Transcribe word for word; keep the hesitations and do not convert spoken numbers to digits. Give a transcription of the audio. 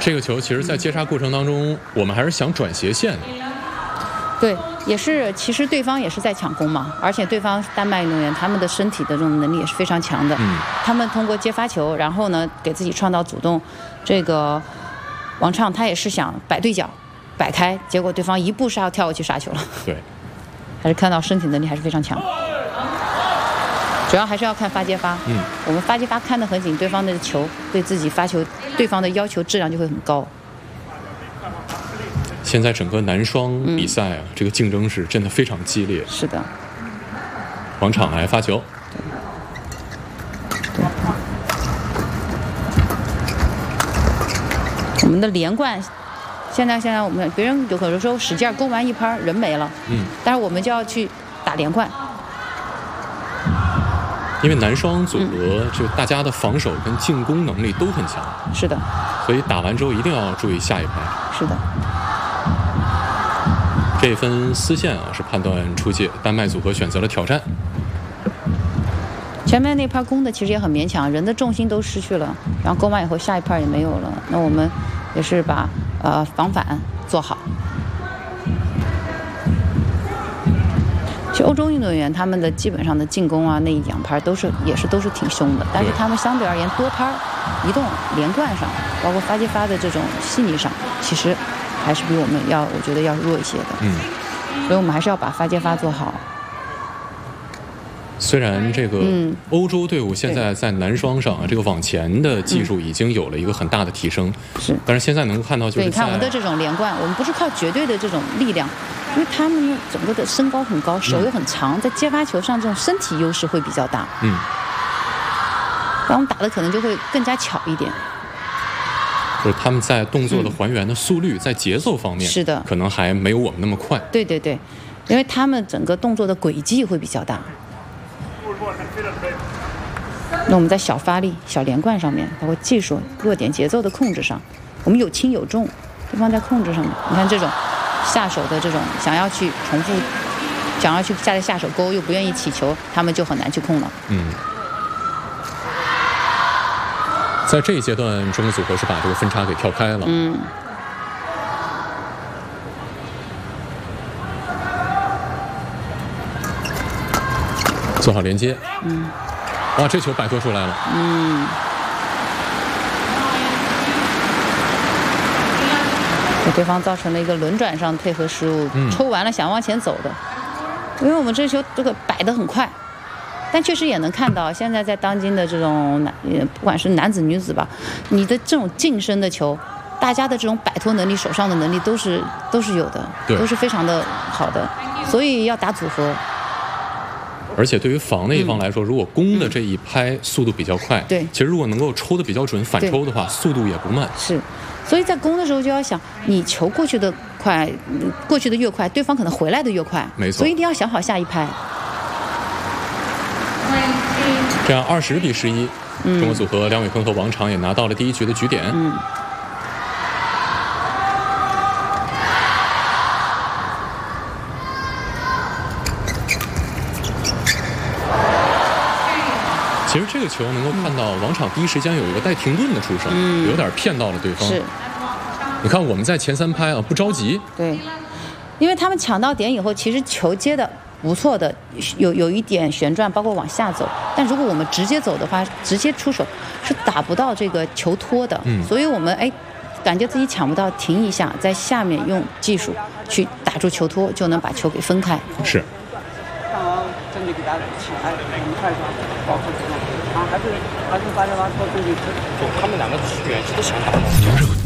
这个球其实，在接杀过程当中，我们还是想转斜线。 对，也是，其实对方也是在抢攻嘛，而且对方丹麦运动员他们的身体的这种能力也是非常强的。 嗯， 他们通过接发球，然后呢给自己创造主动。这个王畅他也是想摆对角，摆开，结果对方一步杀跳过去杀球了。 对， 还是看到身体能力还是非常强。主要还是要看发接发。 嗯， 我们发接发看得很紧，对方的球对自己发球，对方的要求质量就会很高。 现在整个男双比赛啊， 嗯、 这个竞争是真的非常激烈。 是的。 王昶来发球。 对。对。我们的连贯，现在现在我们别人有可能说使劲勾完一拍人没了， 嗯， 但是我们就要去打连贯。 因为男双组合，这个大家的防守跟进攻能力都很强。 是的。 所以打完之后一定要注意下一拍。 是的。 这分丝线啊是判断出界，丹麦组合选择了挑战。 前面那拍攻的其实也很勉强，人的重心都失去了，然后攻完以后下一拍也没有了。那我们也是把呃防反做好。其实欧洲运动员他们的基本上的进攻啊，那一两拍都是也是都是挺凶的，但是他们相对而言多拍、移动、连贯上，包括发接发的这种细腻上，其实还是比我们要我觉得要弱一些的。 嗯， 所以我们还是要把发接发做好。 虽然这个欧洲队伍现在在男双上啊，这个往前的技术已经有了一个很大的提升， 是， 但是现在能看到就是对，你看我们的这种连贯，我们不是靠绝对的这种力量，因为他们整个的身高很高，手又很长，在接发球上这种身体优势会比较大。 嗯， 然后我们打的可能就会更加巧一点。 就是他们在动作的还原的速率，嗯、在节奏方面， 是的， 可能还没有我们那么快。 对对对，因为他们整个动作的轨迹会比较大。那我们在小发力、小连贯上面，包括技术、弱点、节奏的控制上，我们有轻有重，对方在控制上面。你看这种下手的这种想要去重复，想要去下在下手勾又不愿意起球，他们就很难去控了。 嗯，在这一阶段，中国组合是把这个分差给跳开了。 嗯。 做好连接。 嗯。 哇，这球摆脱出来了。 嗯。给对方造成了一个轮转上配合失误， 嗯、 抽完了想往前走的，因为我们这球这个摆得很快，但确实也能看到，现在在当今的这种男，不管是男子女子吧，你的这种近身的球，大家的这种摆脱能力、手上的能力都是都是有的，都是非常的好的，所以要打组合。 而且对于防的一方来说，嗯、如果攻的这一拍速度比较快， 对， 其实如果能够抽的比较准，反抽的话，速度也不慢。 是，所以在攻的时候就要想，你球过去的快，过去的越快，对方可能回来的越快， 没错。 所以一定要想好下一拍。 这样二十比十一，中国组合梁伟铿和王昶也拿到了第一局的局点。 嗯。 其实这个球能够看到王昶第一时间有一个带停顿的出手，嗯、有点骗到了对方。 是， 你看我们在前三拍啊不着急， 对，因为他们抢到点以后，其实球接的不错的，有有一点旋转，包括往下走。但如果我们直接走的话，直接出手是打不到这个球托的。 嗯， 所以我们哎，感觉自己抢不到，停一下，在下面用技术去打住球托，就能把球给分开。 是。 整体给大家起来，很快速，包括这种啊，还是还是大家把这个，他们两个原其实想打。